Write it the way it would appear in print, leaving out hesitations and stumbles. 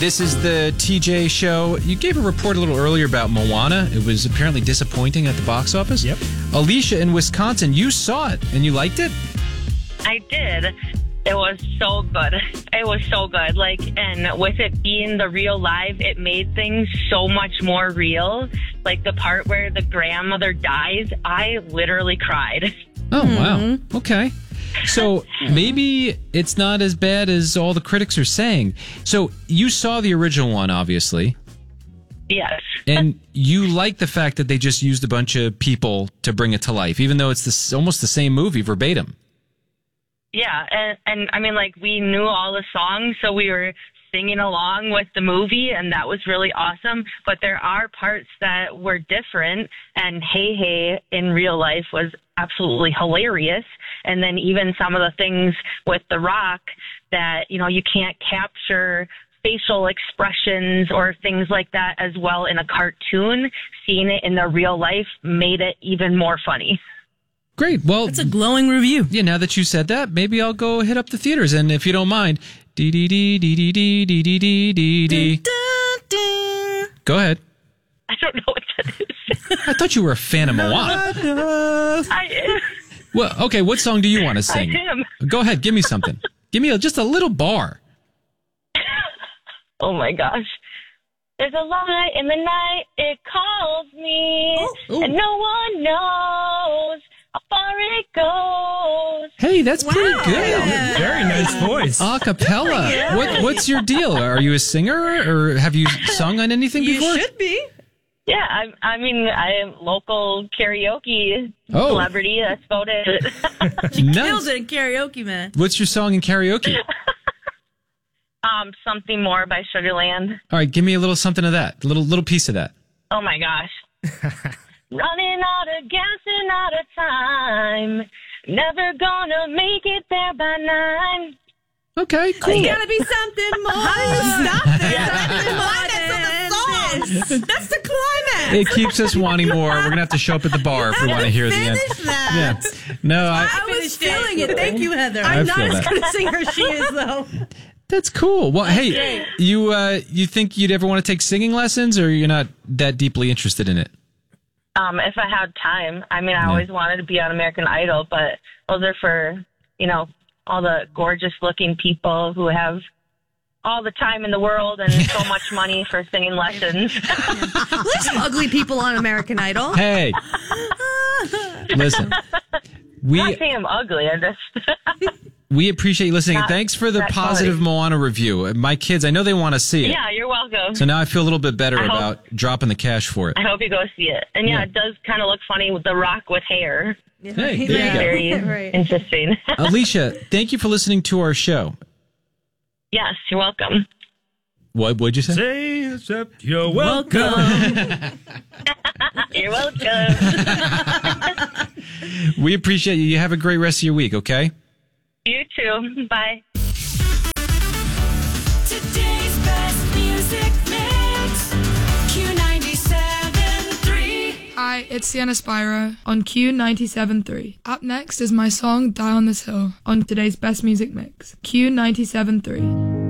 This is the TJ Show. You gave a report a little earlier about Moana. It was apparently disappointing at the box office. Yep. Alicia in Wisconsin, you saw it and you liked it? I did. It was so good. It was so good. And with it being the real live, it made things so much more real. Like the part where the grandmother dies, I literally cried. Oh, wow. Okay. So maybe it's not as bad as all the critics are saying. So you saw the original one, obviously. Yes. And you like the fact that they just used a bunch of people to bring it to life, even though it's almost the same movie verbatim. Yeah. And I mean, we knew all the songs, so we were singing along with the movie, and that was really awesome. But there are parts that were different, and Hey Hey in real life was absolutely hilarious. And then even some of the things with The Rock that, you can't capture facial expressions or things like that as well in a cartoon, seeing it in the real life made it even more funny. Great. Well, that's a glowing review. Yeah, now that you said that, maybe I'll go hit up the theaters. And if you don't mind, dee dee dee dee dee dee dee dee dee dee dee. Go ahead. I don't know what that is. I thought you were a fan of Moana. I am. Well, okay, what song do you want to sing? I am. Go ahead, give me something. Give me just a little bar. Oh my gosh. There's a light in the night, it calls me, and no one knows how far it goes. Hey, that's pretty good. Yeah. Very nice voice. A cappella. Yeah. What's your deal? Are you a singer, or have you sung on anything before? You should be. Yeah, I am local karaoke celebrity. That's about it. Kills it in karaoke, man. What's your song in karaoke? Something More by Sugarland. All right, give me a little something of that. A little piece of that. Oh my gosh. Running out of gas and out of time. Never gonna make it there by 9. Okay, cool. There's gotta be something more. How do you stop this? That's the climax. It keeps us wanting more. We're going to have to show up at the bar if we want to hear the end. That. Yeah. No, I was feeling it. Thank you, Heather. I I'm not feel as that. good a singer as she is, though. That's cool. Well, hey, you think you'd ever want to take singing lessons, or you're not that deeply interested in it? If I had time. I mean, I always wanted to be on American Idol, but those are for, all the gorgeous looking people who have all the time in the world and so much money for singing lessons. There's some ugly people on American Idol. Hey, listen, I'm not saying I'm ugly. I just... we appreciate you listening. And thanks for the positive Moana review. My kids, I know they want to see it. Yeah, you're welcome. So now I feel a little bit better about dropping the cash for it. I hope you go see it. And it does kind of look funny with The Rock with hair. Hey, there you go. Very interesting. Alicia, thank you for listening to our show. Yes, you're welcome. What'd you say? Say except you're welcome. You're welcome. We appreciate you. You have a great rest of your week, okay? You too. Bye. Today's best music mix. Q97.3. Hi, it's Sienna Spyro on Q97.3. Up next is my song Die on This Hill on today's best music mix. Q97.3.